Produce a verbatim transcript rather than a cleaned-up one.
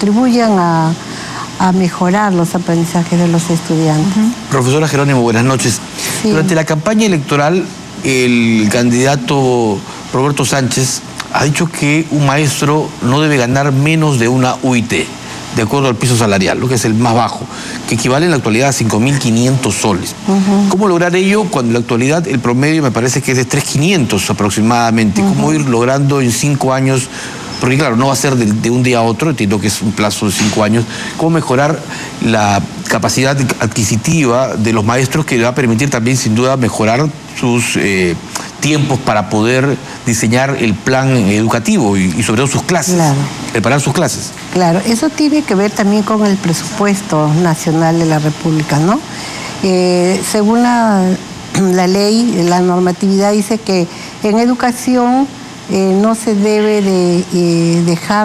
contribuyan a, a mejorar los aprendizajes de los estudiantes. Uh-huh. Profesora Jerónimo, buenas noches. Sí. Durante la campaña electoral, el candidato Roberto Sánchez ha dicho que un maestro no debe ganar menos de una U I T, de acuerdo al piso salarial, lo que es el más bajo, que equivale en la actualidad a cinco mil quinientos soles. Uh-huh. ¿Cómo lograr ello cuando en la actualidad el promedio me parece que es de tres mil quinientos aproximadamente? Uh-huh. ¿Cómo ir logrando en cinco años? Porque claro, no va a ser de, de un día a otro, entiendo que es un plazo de cinco años. ¿Cómo mejorar la capacidad adquisitiva de los maestros, que le va a permitir también sin duda mejorar sus eh, tiempos para poder diseñar el plan educativo y, y sobre todo sus clases, claro. preparar sus clases? Claro, eso tiene que ver también con el presupuesto nacional de la República, ¿no? Eh, según la, la ley, la normatividad dice que en educación eh, no se debe de eh, dejar